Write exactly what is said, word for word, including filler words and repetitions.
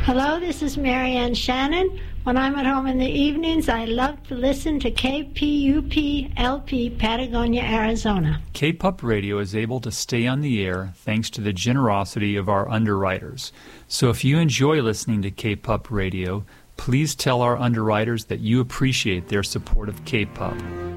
Hello, this is Marianne Shannon. When I'm at home in the evenings, I love to listen to K P U P L P, Patagonia, Arizona. K P U P Radio is able to stay on the air thanks to the generosity of our underwriters. So if you enjoy listening to K P U P Radio, please tell our underwriters that you appreciate their support of K P U P.